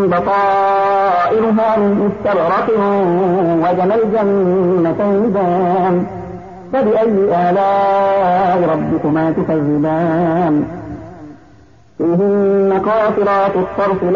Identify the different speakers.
Speaker 1: بطائرها من استبرق وجنى الجنتين دان فبأي آلاء ربكما تكذبان فيهن قاصرات الطرف